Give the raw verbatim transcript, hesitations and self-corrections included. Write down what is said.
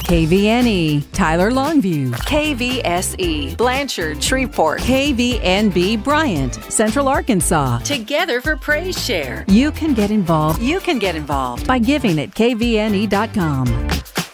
K V N E, Tyler Longview. K V S E, Blanchard, Shreveport. K V N B, Bryant, Central Arkansas. Together for Praise Share. You can get involved You can get involved. by giving at K V N E dot com.